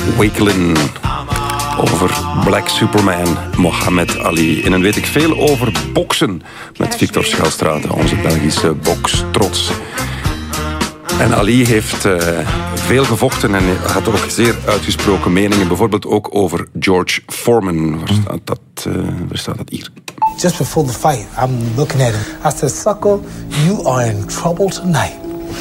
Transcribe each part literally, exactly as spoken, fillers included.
Wakelin. Over Black Superman, Mohammed Ali. En dan weet ik veel over boksen met Victor Schelstraat, onze Belgische bokstrots. En Ali heeft uh, veel gevochten en had ook zeer uitgesproken meningen. Bijvoorbeeld ook over George Foreman. Waar staat dat, uh, waar staat dat hier? Just before the fight, I'm looking at him. I said, sucker, you are in trouble tonight.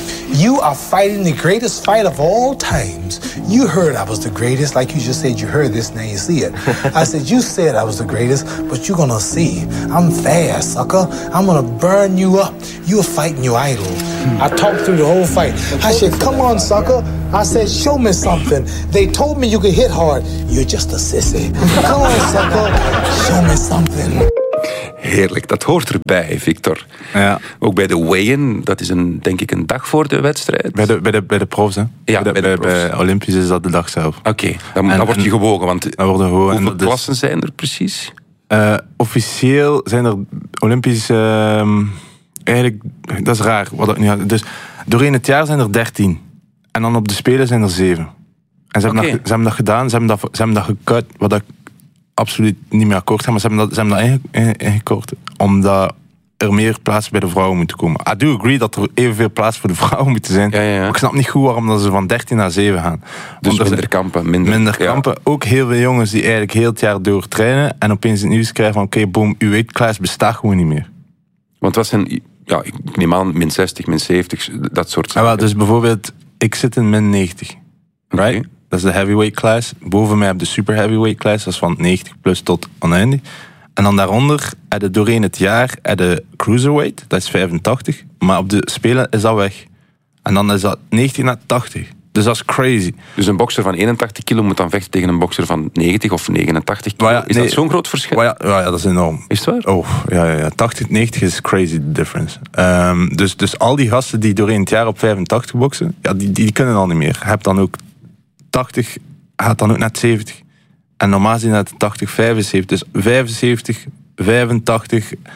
You are fighting the greatest fight of all times. You heard I was the greatest, like you just said you heard this, now you see it. I said, you said I was the greatest, but you're gonna see. I'm fast, sucker. I'm gonna burn you up. You're fighting your idol. I talked through the whole fight. I said, come on, sucker. I said, show me something. They told me you could hit hard. You're just a sissy. Come on, sucker. Show me something. Heerlijk, dat hoort erbij, Victor. Ja. Ook bij de weigh-in, dat is een, denk ik een dag voor de wedstrijd. Bij de, bij de, bij de profs, hè? Ja, bij, de, bij de bij, bij Olympisch is dat de dag zelf. Oké, okay, dan, dan word je gewogen. Want dan worden gewogen. hoeveel dus, klassen zijn er precies? Uh, officieel zijn er Olympisch... Uh, eigenlijk, dat is raar. Wat ik nu had. Dus doorheen het jaar zijn er dertien. En dan op de Spelen zijn er zeven. En ze hebben, okay. dat, ze hebben dat gedaan, ze hebben dat, ze hebben dat gekut, wat ik absoluut niet meer akkoord ga, maar ze hebben dat, ze hebben dat ingekort, omdat er meer plaatsen bij de vrouwen moeten komen. I do agree dat er evenveel plaats voor de vrouwen moeten zijn. Ja, ja, ja. Maar ik snap niet goed waarom dat ze van dertien naar zeven gaan. Dus Want minder kampen. Minder, minder ja. kampen. Ook heel veel jongens die eigenlijk heel het jaar door trainen en opeens het nieuws krijgen van oké, okay, boom, uw weightclass bestaat gewoon niet meer. Want wat zijn, ja, ik neem aan, min zestig, min zeventig, dat soort zaken. Ja, wel, dus bijvoorbeeld, ik zit in min negentig. Right? Okay. Dat is de heavyweight class. Boven mij heb je de super heavyweight class. Dat is van negentig plus tot oneindig. En dan daaronder heb je doorheen het jaar heb je cruiserweight. Dat is vijfentachtig. Maar op de Spelen is dat weg. En dan is dat negentig naar tachtig. Dus dat is crazy. Dus een bokser van eenentachtig kilo moet dan vechten tegen een bokser van negentig of negenentachtig kilo. Ja, is nee, dat zo'n groot verschil? Ja, ja, dat is enorm. Is het waar? Oh, ja, ja, ja. tachtig, negentig is crazy difference. Um, dus, dus al die gasten die doorheen het jaar op vijfentachtig boksen, ja, die, die kunnen al niet meer. Je hebt dan ook tachtig, gaat dan ook naar zeventig. En normaal is die naar tachtig, vijfenzeventig. Dus vijfenzeventig, vijfentachtig, uh,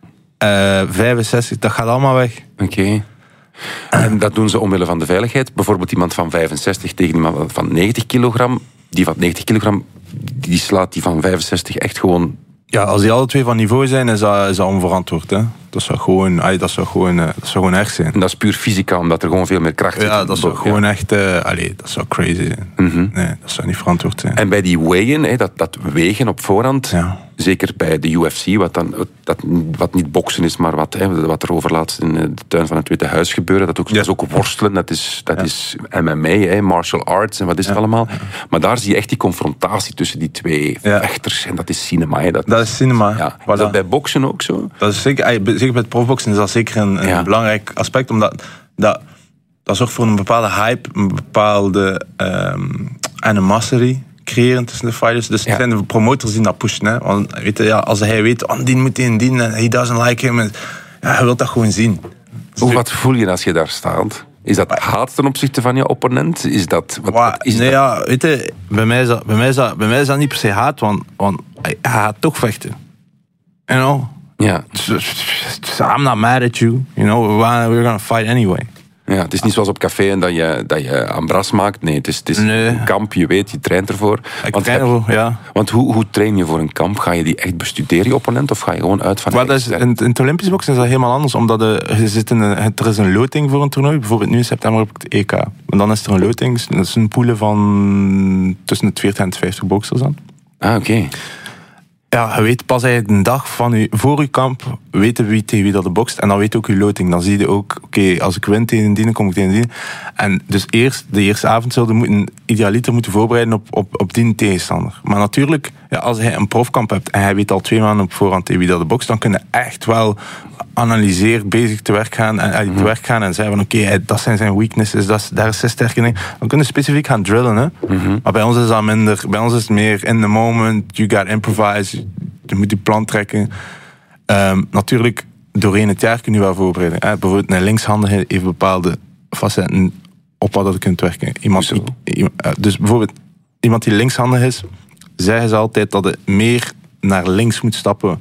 vijfenzestig, dat gaat allemaal weg. Oké. Okay. En dat doen ze omwille van de veiligheid. Bijvoorbeeld iemand van vijfenzestig tegen iemand van negentig kilogram. Die van negentig kilogram, die slaat die van vijfenzestig echt gewoon... Ja, als die alle twee van niveau zijn, is dat, is dat onverantwoord. Hè? Dat zou gewoon, ay, dat zou gewoon, uh, dat zou gewoon echt zijn. En dat is puur fysica, omdat er gewoon veel meer kracht zit. Ja, dat zou gewoon ja. echt... Uh, allee, dat zou crazy zijn. Mm-hmm. Nee, dat zou niet verantwoord zijn. En bij die weigh-in, hè, dat, dat wegen op voorhand... Ja. Zeker bij de U F C, wat, dan, dat, wat niet boksen is, maar wat, hè, wat er over laatst in de tuin van het Witte Huis gebeurde. Dat, ook, ja. dat is ook worstelen, dat is, dat ja. is M M A, hè, martial arts en wat is ja. het allemaal. Maar daar zie je echt die confrontatie tussen die twee ja. vechters. En dat is cinema. Hè, dat, dat is cinema. Ja. Voilà. Is dat bij boksen ook zo? Dat is zeker, zeker bij het profboksen is dat zeker een, een ja. belangrijk aspect. Omdat dat, dat zorgt voor een bepaalde hype, een bepaalde um, animosity creëren tussen de fighters. Dus ja. het zijn de promotors die dat pushen. Hè? Want weet je, ja, als hij weet, oh, die moet die die en he doesn't like him. En, ja, hij wil dat gewoon zien. Hoe, wat voel je als je daar staat? Is dat haat ten opzichte van je opponent? Is dat... Wat, wow, wat is nee, dat? Ja, weet je, bij mij, is dat, bij, mij is dat, bij mij is dat niet per se haat, want, want hij gaat toch vechten. You know? Ja. So, so I'm not mad at you. You know, we're gonna fight anyway. Ja, het is niet zoals op café en dat je, dat je ambras maakt. Nee, het is, het is nee. een kamp, je weet, je traint ervoor. Ik want train ervoor, ja. Want hoe, hoe train je voor een kamp? Ga je die echt bestuderen, je opponent, of ga je gewoon uit van... Maar dat is, in, in het Olympisch boksen is dat helemaal anders, omdat de, je zit in een, er is een loting voor een toernooi. Bijvoorbeeld nu in september op het E K. En dan is er een loting, dat is een poelen van tussen de veertig en de vijftig boksers aan. Ah, oké. Okay. Ja, je weet pas eigenlijk een dag van u, voor uw kamp, weten wie tegen wie dat de bokst. En dan weet je ook uw loting. Dan zie je ook, oké, okay, als ik win tegen die, kom ik tegen die. En dus eerst, de eerste avond zullen moeten, idealiter moeten voorbereiden op, op, op die tegenstander. Maar natuurlijk, ja, als hij een profkamp hebt en hij weet al twee maanden op voorhand tegen wie dat de bokst, dan kun je echt wel analyseren, bezig te werk gaan en, mm-hmm. te werk gaan en zeggen van oké, okay, dat zijn zijn weaknesses, dat is, daar is zijn sterke ding. Dan kun je specifiek gaan drillen. Hè? Mm-hmm. Maar bij ons is dat minder. Bij ons is het meer in the moment, you got improvise, je moet je plan trekken. Um, natuurlijk, doorheen het jaar kun je wel voorbereiden. Hè? Bijvoorbeeld een linkshandige heeft bepaalde facetten op wat je kunt werken. Iemand, Zo. I, dus bijvoorbeeld, iemand die linkshandig is, zeggen ze altijd dat je meer naar links moet stappen.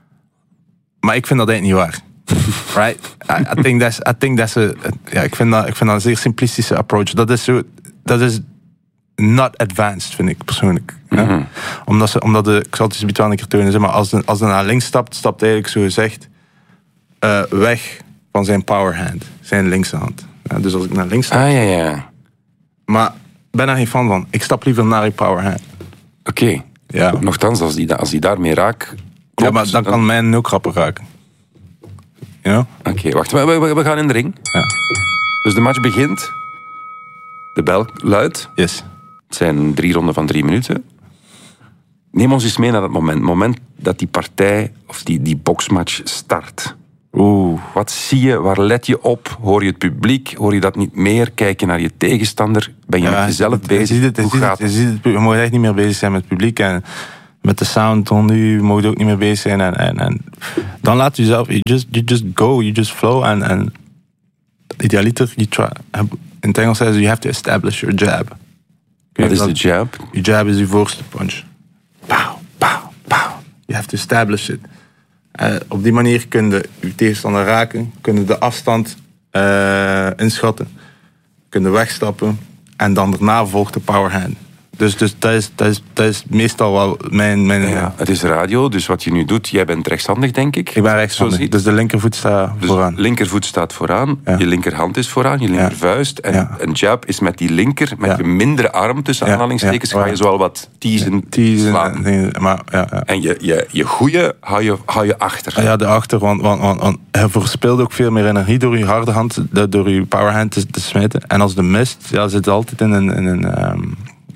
Maar ik vind dat eigenlijk niet waar. Right? I, I think that's, I think that's a, ja, ik vind dat, ik vind dat een zeer simplistische approach. Dat is zo, dat is not advanced, vind ik persoonlijk. Mm-hmm. Ja? Omdat, ze, omdat de, ik zal het eens een keer tonen, zeg maar, als hij als naar links stapt, stapt eigenlijk zo gezegd uh, weg van zijn powerhand, zijn linkse hand. Ja, dus als ik naar links stap... Ah, ja, ja. Maar ik ben daar geen fan van. Ik stap liever naar die powerhand. Oké. Okay. Ja. Nochtans, als die, als die daarmee raakt... Klopt, ja, maar dan, dan kan mijn ook grappig raken. Ja? Oké, okay, wacht. We, we, we gaan in de ring. Ja. Dus de match begint. De bel luidt. Yes. Het zijn drie ronden van drie minuten. Neem ons eens mee naar het moment. Het moment dat die partij, of die, die boksmatch start. Oeh. Wat zie je? Waar let je op? Hoor je het publiek? Hoor je dat niet meer? Kijk je naar je tegenstander? Ben je ja, met jezelf het, bezig? Je, het, Hoe gaat het? Je, het, je moet echt niet meer bezig zijn met het publiek. En met de sound rond u moet je ook niet meer bezig zijn. En, en, en dan laat je jezelf... You just, you just go. You just flow. En, en idealiter, you try... In het Engels zeggen ze, you have to establish your jab. Wat is de jab? Je jab is je voorste punch. Pow, pow, pow. You have to establish it. Uh, op die manier kun je je tegenstander raken, kun je de afstand uh, inschatten, kun je wegstappen en dan daarna volgt de powerhand. Dus, dus dat, is, dat, is, dat is meestal wel mijn... mijn ja, het is radio, dus wat je nu doet, jij bent rechtshandig, denk ik. Ik ben rechtshandig, dus de linkervoet staat dus vooraan. De linkervoet staat vooraan, ja. Je linkerhand is vooraan, je linkervuist. En ja. een jab is met die linker, met ja. je mindere arm tussen ja. aanhalingstekens, ja. ga je zowel wat teasen, ja. teasen slaan. Nee, maar, ja, ja. En je, je, je goeie hou je, hou je achter. Ja, de achter, want, want, want, want hij verspilt ook veel meer energie door je harde hand, door je powerhand te, te smijten. En als de mist, ja, zit altijd in een... In een um,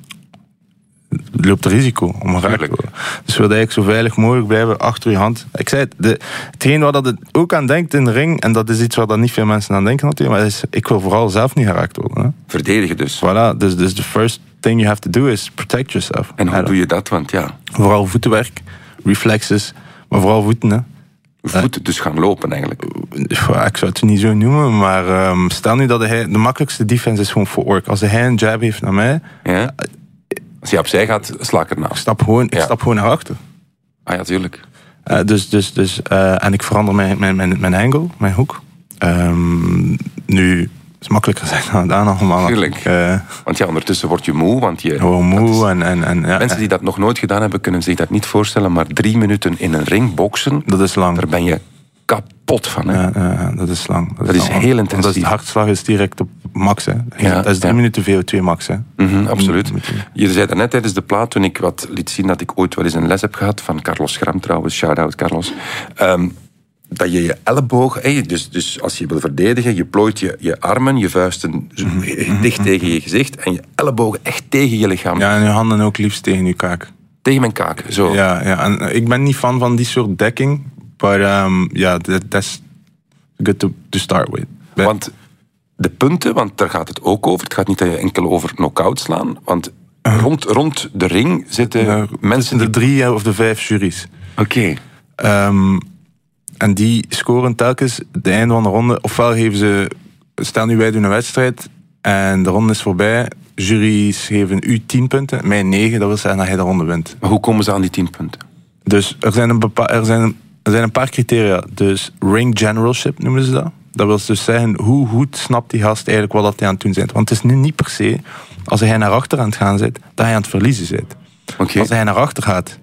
loopt risico om geraakt te worden. Dus wil eigenlijk zo veilig mogelijk blijven achter je hand. Ik zei het, de, hetgeen waar dat het ook aan denkt in de ring, en dat is iets waar dat niet veel mensen aan denken natuurlijk, maar is, ik wil vooral zelf niet geraakt worden. Hè. Verdedigen dus. Voilà, dus, dus the first thing you have to do is protect yourself. En hoe ja, doe je dat? Want ja... Vooral voetenwerk, reflexes, maar vooral voeten. Hè. Voeten, dus gaan lopen eigenlijk. Uh, ik zou het niet zo noemen, maar um, stel nu dat hij... De makkelijkste defense is gewoon footwork. Als hij een jab heeft naar mij... Ja. Als je opzij gaat, sla ik ernaar. Ik stap gewoon, ik ja. stap gewoon naar achter. Ah ja, tuurlijk. Uh, dus, dus, dus, uh, en ik verander mijn, mijn, mijn, mijn angle, mijn hoek. Um, nu, het is makkelijker gezegd dan gedaan allemaal. Tuurlijk. Uh, want ja, ondertussen word je moe. Want je, gewoon moe. Is, en, en, en, ja, mensen die dat nog nooit gedaan hebben, kunnen zich dat niet voorstellen. Maar drie minuten in een ring boksen, dat is lang. Daar ben je kapot van. Hè? Ja, ja, dat is lang. Dat, dat is, is heel intensief. Dat is, de hartslag is direct op max. Hè. Ja, dat is drie ja. minuten V O twee max. Hè. Mm-hmm, absoluut. Je zei het net tijdens de plaat, toen ik wat liet zien dat ik ooit wel eens een les heb gehad, van Carlos Schram trouwens, shout-out Carlos, um, dat je je elleboog, hey, dus, dus als je wil verdedigen, je plooit je, je armen, je vuisten mm-hmm. dicht tegen je gezicht en je ellebogen echt tegen je lichaam. Ja, en je handen ook liefst tegen je kaak. Tegen mijn kaak, zo. Ja, ja, en ik ben niet fan van die soort dekking. Maar um, ja, dat is good to, to start with. But want de punten, want daar gaat het ook over. Het gaat niet dat je enkel over knock-out slaan. Want uh, rond, rond de ring zitten uh, mensen... De drie of de vijf juries. Oké. Okay. Um, en die scoren telkens de einde van de ronde. Ofwel geven ze... Stel nu, wij doen een wedstrijd en de ronde is voorbij. Juries geven u tien punten, mij negen. Dat wil zeggen dat hij de ronde wint. Maar hoe komen ze aan die tien punten? Dus er zijn een bepaal... Er zijn een, Er zijn een paar criteria. Dus ring generalship noemen ze dat. Dat wil dus zeggen, hoe goed snapt die gast eigenlijk wat hij aan het doen bent. Want het is nu niet per se, als hij naar achter aan het gaan zit, dat hij aan het verliezen bent. Okay. Als hij naar achter gaat,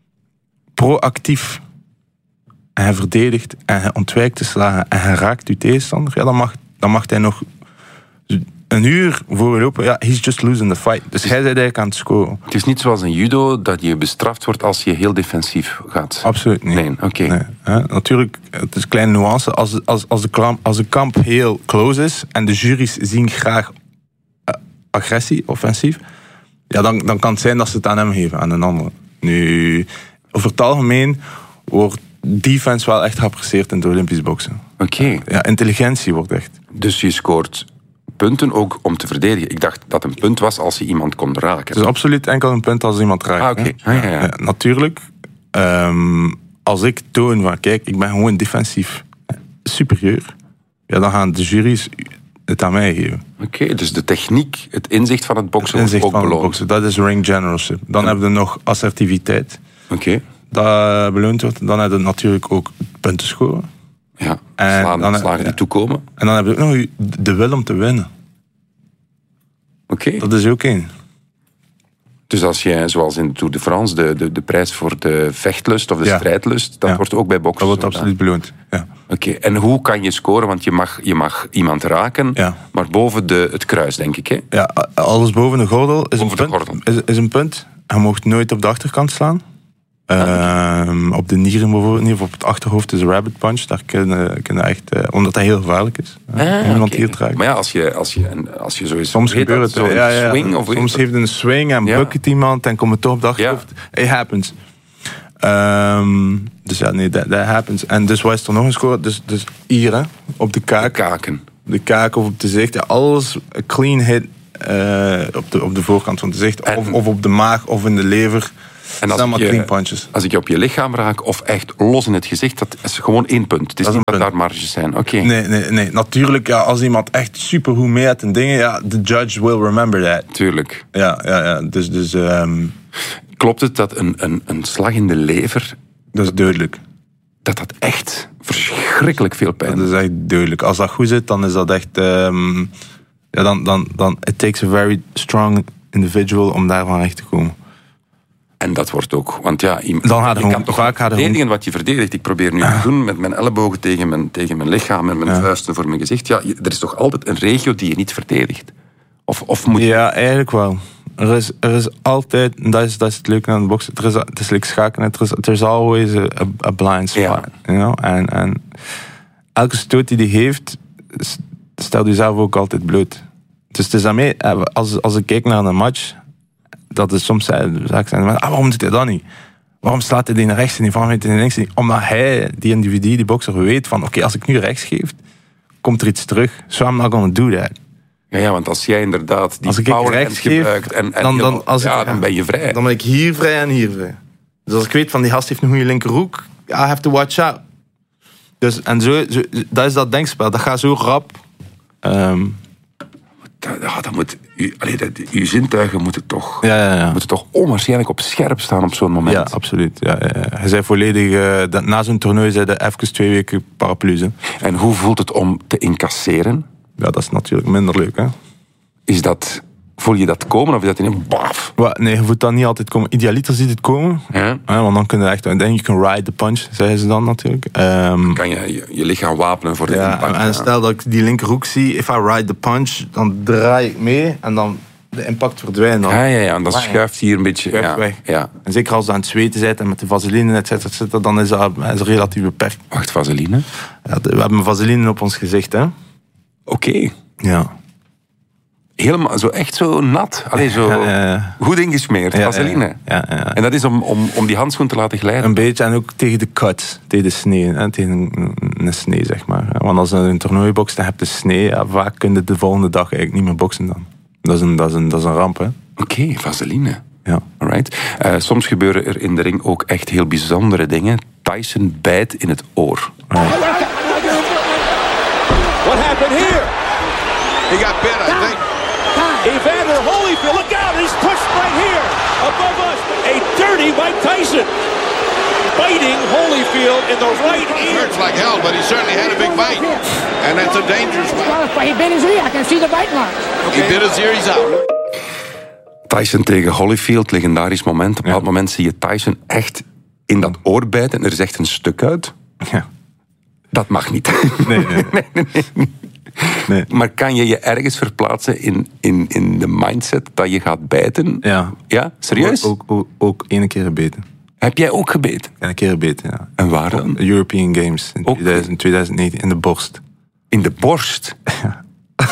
proactief, en hij verdedigt, en hij ontwijkt te slagen, en hij raakt uw tegenstander, ja, dan mag, dan mag hij nog een uur voor je lopen. Ja, he's just losing the fight. Dus hij zit eigenlijk aan het scoren. Het is niet zoals in judo, dat je bestraft wordt als je heel defensief gaat. Absoluut niet. Nee, oké. Okay. Nee, hè? Natuurlijk, het is een kleine nuance. Als, als, als, de kamp, als de kamp heel close is en de juries zien graag uh, agressie, offensief, ja, dan, dan kan het zijn dat ze het aan hem geven, aan een ander. Nu, over het algemeen wordt defense wel echt geapprecieerd in het Olympisch boksen. Oké. Okay. Ja, intelligentie wordt echt. Dus je scoort punten ook om te verdedigen. Ik dacht dat een punt was als je iemand kon raken. Het is absoluut enkel een punt als iemand raakt. Ah, oké. Okay. Ah, ja, ja. Ja, natuurlijk, um, als ik toon van, kijk, ik ben gewoon defensief superieur, ja, dan gaan de juries het aan mij geven. Oké, okay, dus de techniek, het inzicht van het boksen wordt ook beloond. Boksen, dat is ring generalship. Dan ja. hebben we nog assertiviteit. Oké. Okay. Dat beloond wordt. Dan hebben we natuurlijk ook punten scoren. Ja, en slaan, dan, slagen die ja. toekomen. En dan hebben we ook nog de wil om te winnen. Oké. Okay. Dat is ook één. Dus als jij, zoals in de Tour de France, de, de, de prijs voor de vechtlust of de Ja. strijdlust, dat Ja. wordt ook bij boksen. Dat wordt zo absoluut beloond. Ja. Oké, okay. En hoe kan je scoren? Want je mag, je mag iemand raken, Ja. maar boven de, het kruis, denk ik. Hè? Ja, alles boven de gordel is, Boven een, de punt, gordel. is, is een punt. Je mag nooit op de achterkant slaan. Uh, op de nieren bijvoorbeeld niet, of op het achterhoofd is een rabbit punch. Daar kunnen kun echt, uh, omdat dat heel gevaarlijk is. Uh, Ah, om iemand okay. hier te raken. Maar ja, als je, als je, als je zo is... Soms gebeurt het. Zo ja, ja, swing, of soms heeft een swing en ja. bucket iemand en komt het toch op de achterhoofd. Ja. It happens. Um, dus ja, nee, that, that happens. En dus wat is er nog een score? Dus, dus hier, hè, op de kaak. De kaken. De kaak of op de zicht. Ja, alles clean hit uh, op, de, op de voorkant van de zicht. En, of, of op de maag of in de lever. En als, maar je, clean punches. als ik je op je lichaam raak of echt los in het gezicht, dat is gewoon één punt. Het is dat niet dat daar marges zijn. Oké. Okay. Nee, nee, nee. Natuurlijk, ja, als iemand echt super goed mee heeft en dingen, ja, the judge will remember that. Tuurlijk. Ja, ja, ja. Dus, dus um, klopt het dat een, een, een slag in de lever... Dat is duidelijk. Dat dat echt verschrikkelijk veel pijn doet? Dat is echt duidelijk. Als dat goed zit, dan is dat echt... Um, ja, dan, dan, dan... It takes a very strong individual om daarvan recht te komen. En dat wordt ook... Want ja, iemand, dan gaat je gewoon, kan toch vaak verdedigen gewoon... wat je verdedigt. Ik probeer nu te doen met mijn ellebogen tegen mijn, tegen mijn lichaam en mijn ja. vuisten voor mijn gezicht. Ja, er is toch altijd een regio die je niet verdedigt? Of, of moet je... Ja, eigenlijk wel. Er is, er is altijd, en dat is, dat is het leuke aan het boksen, er is, het is like schaken, er is there's always a, a blind spot. Ja. You know? en, en elke stoot die die geeft, stelt jezelf ook altijd bloot. Dus het is daarmee, als, als ik kijk naar een match, dat is soms zaken zijn, ah, waarom doet hij dat niet? Waarom slaat hij die naar rechts en die waarom hij die naar links niet? Omdat hij, die individu, die bokser, weet van, oké, okay, als ik nu rechts geef, komt er iets terug. So I'm not gonna do that. Ja, ja, want als jij inderdaad die als ik power rechts gebruikt en, en dan, heel, dan, als ja, ik, dan ben je vrij. Dan ben ik hier vrij en hier vrij. Dus als ik weet van die gast heeft een goede linkerhoek, I have to watch out. Dus, en zo, zo, dat is dat denkspel. Dat gaat zo rap. Um, dat, ja, dat moet, u, allee, dat, uw zintuigen moeten toch, ja, ja, ja. moeten toch onwaarschijnlijk op scherp staan op zo'n moment. Ja, absoluut. Ja, ja. Je zei volledig, uh, dat, na zo'n toernooi zei je even twee weken paraplu's. Hè. En hoe voelt het om te incasseren? Ja, dat is natuurlijk minder leuk, hè. Is dat, voel je dat komen of is dat in een baf? Well, nee, je voelt dat niet altijd komen. Idealiter ziet het komen. Ja. Ja, want dan kun je echt, denk je can ride the punch, zeggen ze dan natuurlijk. Um, kan je, je je lichaam wapenen voor de ja, impact. En stel dat ik die linkerhoek zie, if I ride the punch, dan draai ik mee en dan de impact verdwijnt dan. Ja, ja, ja, en dan schuift hier een beetje schuift ja, weg. Ja. En zeker als je aan het zweten bent en met de vaseline, et cetera, et cetera, dan is dat, is dat relatief beperkt. Wacht, vaseline? Ja, we hebben vaseline op ons gezicht, hè. Oké. Okay. Ja. Helemaal, zo echt zo nat. Allee, zo ja, ja, ja. goed ingesmeerd, ja, vaseline. Ja, ja, ja. En dat is om, om, om die handschoen te laten glijden? Een beetje, en ook tegen de cut, tegen de snee, hè, tegen een, een snee, zeg maar. Want als je een toernooi bokst, dan heb je snee, ja, vaak kun je de volgende dag eigenlijk niet meer boksen dan. Dat is een, dat is een, dat is een ramp, hè. Oké, okay, vaseline. Ja. Alright. Uh, soms gebeuren er in de ring ook echt heel bijzondere dingen. Tyson bijt in het oor. Right. What happened here? He got bit, I think. Evander Holyfield, look out! He's pushed right here, above us. A dirty Mike Tyson, biting Holyfield in the right ear. It hurts like hell, but he certainly had a big bite, and that's a dangerous one. He bit his ear. I can see the bite marks. Okay. He bit his ear. He's out. Tyson tegen Holyfield, legendarisch moment. Op een bepaald ja. moment zie je Tyson echt in dat oor bijten en er is echt een stuk uit. Ja. Dat mag niet. Nee, nee. nee, nee, nee. Nee. Maar kan je je ergens verplaatsen in, in, in de mindset dat je gaat bijten? Ja. Ja? Serieus? Ook, ook, ook één keer gebeten. Heb jij ook gebeten? Een keer gebeten, ja. En waar dan? De European Games in tweeduizend, twintig negentien, in de borst. In de borst? Ja.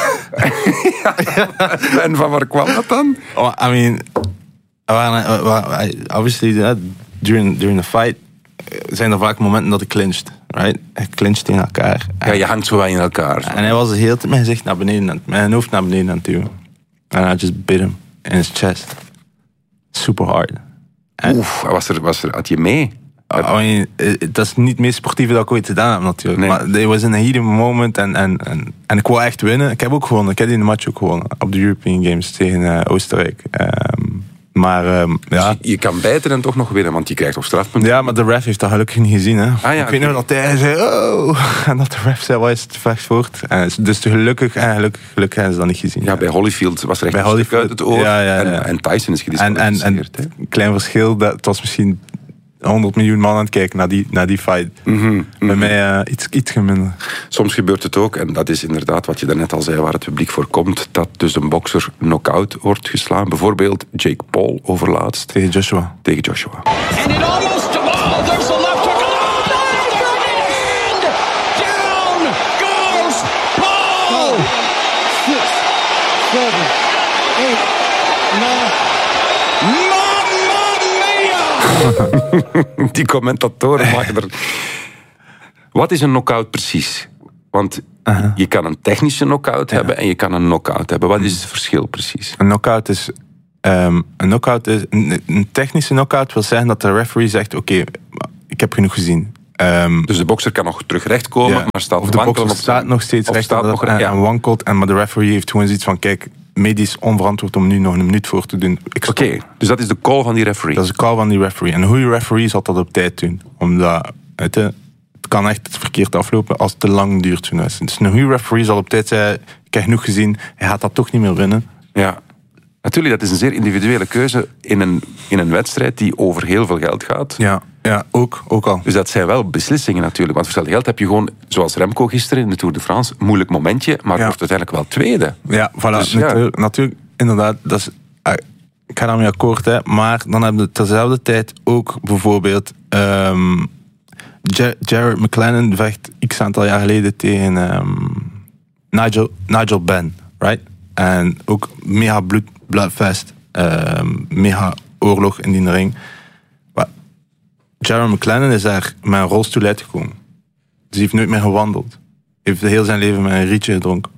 En van waar kwam dat dan? Oh, I mean, obviously, uh, during, during the fight zijn er vaak momenten dat ik clinched. Right? Hij clinched tegen elkaar. Ja, je hangt zo in elkaar. Zo. En hij was de hele tijd met zijn gezicht naar beneden, mijn hoofd naar beneden aan het duwen. En I just bit him in his chest. Super hard. Oef, was er, was er, had je mee? I mean, dat is niet het meest sportieve dat ik ooit gedaan heb natuurlijk. Nee. Maar it was in a heated moment en, en, en, en ik wou echt winnen. Ik heb ook gewonnen. Ik heb die in de match ook gewonnen. Op de European Games tegen uh, Oostenrijk. Um, Maar um, ja. Dus je, je kan bijten en toch nog winnen, want je krijgt toch strafpunten. Ja, maar de ref heeft dat gelukkig niet gezien. Hè. Ah, ja, ik okay. weet nog dat hij zei, oh, en dat de ref zei, wat is het vechtsport? En dus gelukkig, en gelukkig, gelukkig hebben ze dat niet gezien. Ja, ja. bij Holyfield was er echt bij een Holyfield, stuk uit het oor. Ja, ja, ja. En, en Tyson is gedisqualificeerd. En, en, en een klein verschil, dat, het was misschien honderd miljoen man aan het kijken naar die, naar die fight. Mm-hmm, mm-hmm. Bij mij uh, iets, iets minder. Soms gebeurt het ook, en dat is inderdaad wat je daarnet al zei, waar het publiek voor komt, dat dus een bokser knock-out wordt geslaan. Bijvoorbeeld Jake Paul overlaatst. Tegen Joshua. Tegen Joshua. And it almost, oh, there's a left hook. Oh, and down goes Paul. Six, seven, eight, nine. Die commentatoren maken er... Wat is een knock-out precies? Want uh-huh. je kan een technische knock-out ja. hebben en je kan een knock-out hebben. Wat is het verschil precies? Een knock-out is... Um, een knock-out is... Een, een technische knock-out wil zeggen dat de referee zegt... Oké, okay, ik heb genoeg gezien. Um, dus de bokser kan nog terug rechtkomen, ja. maar staat of de bokser staat nog steeds recht staat nog, en, ja. en wankelt. En, maar de referee heeft gewoon zoiets van... Kijk, medisch onverantwoord om nu nog een minuut voor te doen. Oké, okay, dus dat is de call van die referee? Dat is de call van die referee. En een goede referee zal dat op tijd doen. Omdat het, het kan echt verkeerd aflopen als het te lang duurt. Dus een goede referee zal op tijd zeggen... Ik heb genoeg gezien, hij gaat dat toch niet meer winnen. Ja. Natuurlijk, dat is een zeer individuele keuze in een, in een wedstrijd die over heel veel geld gaat. Ja, ja ook, ook al. Dus dat zijn wel beslissingen natuurlijk. Want voor hetzelfde geld heb je gewoon, zoals Remco gisteren in de Tour de France, een moeilijk momentje, maar ja. wordt uiteindelijk wel tweede. Ja, voilà. Dus, natuurlijk, ja. natuurlijk, inderdaad, dat is, ik ga daarmee akkoord, hè, maar dan hebben we terzelfde tijd ook bijvoorbeeld um, Jared McLennan vecht x aantal jaar geleden tegen um, Nigel, Nigel Benn, right? En ook mega bloed, bloodfest, uh, mega oorlog in die ring. Maar Jared McLennan is daar met een rolstoel uitgekomen. Dus hij heeft nooit meer gewandeld. Hij heeft heel zijn leven met een rietje gedronken.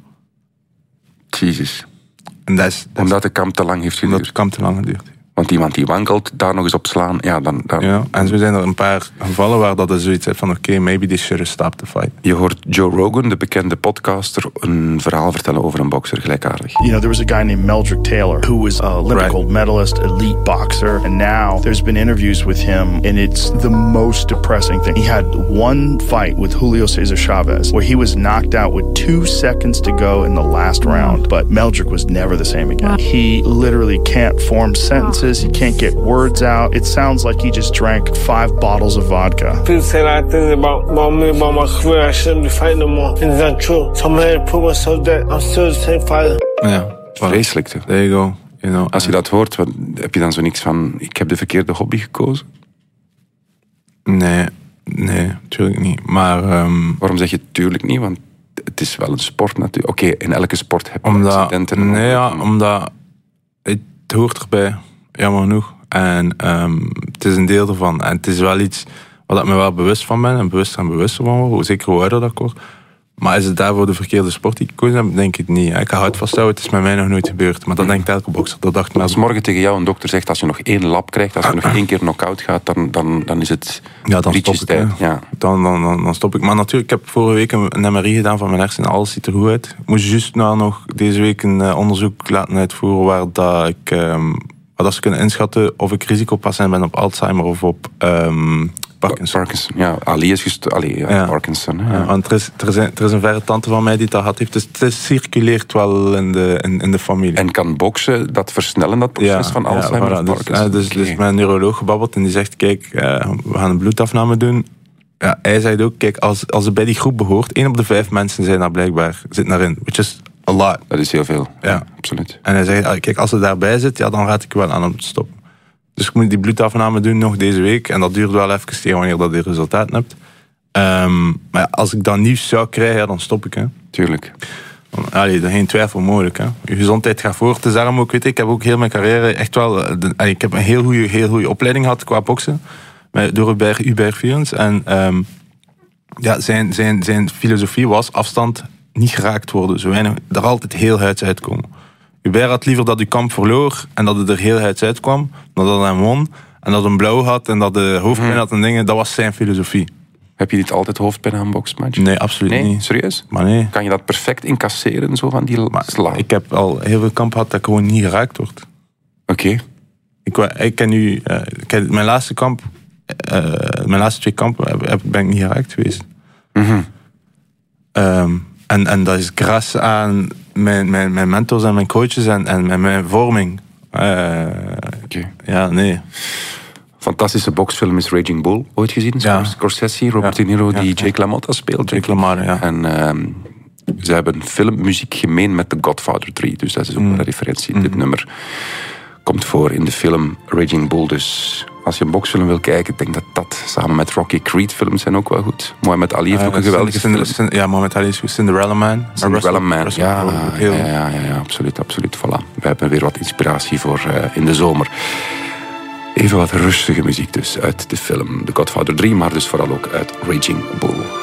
Jezus. En dat is, dat Omdat de kamp te lang heeft geduurd. Omdat de kamp te lang geduurd heeft. Want iemand die wankelt, daar nog eens op slaan, ja, dan... dan... Ja, en zo zijn er een paar gevallen waar dat er zoiets is van, oké, okay, maybe this should have stopped the fight. Je hoort Joe Rogan, de bekende podcaster, een verhaal vertellen over een bokser, gelijkaardig. You know, there was a guy named Meldrick Taylor, who was an Olympic right. gold medalist, elite boxer, and now there's been interviews with him, and it's the most depressing thing. He had one fight with Julio Cesar Chavez, where he was knocked out with two seconds to go in the last round, but Meldrick was never the same again. He literally can't form sentences. He can't get words out. It sounds like he just drank five bottles of vodka. People say a lot of things about, about me, about my career. I shouldn't be fighting no more. And it's not true. So I'm here to prove myself that I'm still the same fighter. Ja, vreselijk toch? There you go. You know, Als je dat hoort, wat, heb je dan zo niks van... Ik heb de verkeerde hobby gekozen? Nee, nee, natuurlijk niet. Maar... Um, waarom zeg je tuurlijk niet? Want het is wel een sport natuurlijk. Oké, okay, in elke sport heb je omdat, accidenten. Nee, ja, omdat... Het hoort erbij. Jammer genoeg. En um, het is een deel ervan. En het is wel iets waar ik me wel bewust van ben. En bewust en bewuster van word. Zeker hoe ouder dat ik word. Maar is het daarvoor de verkeerde sport die ik gekozen heb? Denk ik niet. Ik ga hout vasthouden. Het is met mij nog nooit gebeurd. Maar dat denkt elke bokser. Dat dacht ik. Als morgen tegen jou een dokter zegt... Als je nog één lap krijgt... Als je nog één keer knock-out gaat... Dan, dan, dan is het... Ja, dan stop ik. Tijd. Ja. Dan, dan, dan, dan stop ik. Maar natuurlijk, ik heb vorige week een M R I gedaan van mijn hersenen. Alles ziet er goed uit. Ik moest juist nou nog deze week een uh, onderzoek laten uitvoeren... waar dat ik... Um, dat ze kunnen inschatten of ik risicopatiënt ben op Alzheimer of op um, Parkinson. Parkinson. Ja, Ali is gest- Ali, ja, ja. Parkinson. Ja. Ja, want er is, er, is een, er is een verre tante van mij die dat had heeft. Dus het is, circuleert wel in de, in, in de familie. En kan boksen dat versnellen, dat proces ja, van Alzheimer ja, voilà, of Parkinson? Dus, uh, dus, okay. dus met een neuroloog gebabbeld en die zegt, kijk, uh, we gaan een bloedafname doen. Ja, hij zei ook, kijk, als, als het bij die groep behoort, één op de vijf mensen zijn daar blijkbaar, zit daarin. Which is a lot. Dat is heel veel. Ja, ja, absoluut. En hij zei, kijk, als het daarbij zit, ja, dan raad ik wel aan om te stoppen. Dus ik moet die bloedafname doen nog deze week. En dat duurt wel even tegen wanneer dat je resultaten hebt. Um, maar ja, als ik dan nieuws zou krijgen, ja, dan stop ik. Hè. Tuurlijk. Allee, er is geen twijfel mogelijk. Hè. Je gezondheid gaat voor. Het is daarom ook, weet ik, ik heb ook heel mijn carrière echt wel... De, ik heb een heel goede heel goede opleiding gehad qua boksen. Door Hubert, Hubert Vierens. En um, ja, zijn, zijn, zijn filosofie was afstand niet geraakt worden. Zo weinig, er altijd heel huids uitkomen. Hubert had liever dat hij kamp verloor en dat het er heel huids uitkwam, dan dat hij won en dat hij een blauw had en dat de hoofdpijn had en dingen. Dat was zijn filosofie. Heb je niet altijd hoofdpijn aan een boksmatch? Nee, absoluut nee? niet. Serieus? Maar nee. Kan je dat perfect incasseren, zo van die slag? Ik heb al heel veel kamp gehad dat ik gewoon niet geraakt word. Oké. Okay. Ik, ik ken nu... Uh, ik ken, mijn laatste kamp... Uh, mijn laatste twee kampen heb, heb, ben ik niet geraakt geweest. Mm-hmm. Um, en, en dat is gras aan mijn, mijn, mijn mentors en mijn coaches en, en mijn, mijn vorming. Uh, okay. Ja, nee. Fantastische boxfilm is Raging Bull. Ooit gezien? Ja. Scorsese, Robert ja. De Niro, die ja. Jake LaMotta speelt. Jake LaMotta, ja. En um, ze hebben filmmuziek gemeen met The Godfather drie. Dus dat is ook mm. een referentie. Mm. Dit nummer komt voor in de film Raging Bull. Dus als je een boxfilm wil kijken, denk dat dat samen met Rocky Creed films zijn ook wel goed. Muhammad Ali heeft uh, ook een geweldige film. Cinder- ja, Muhammad Ali is goed. Cinderella Man. Cinderella Man, Russell, ja, Russell, ja, ja, ja, ja, absoluut, absoluut. Voilà. We hebben weer wat inspiratie voor uh, in de zomer. Even wat rustige muziek dus uit de film The Godfather drie, maar dus vooral ook uit Raging Bull.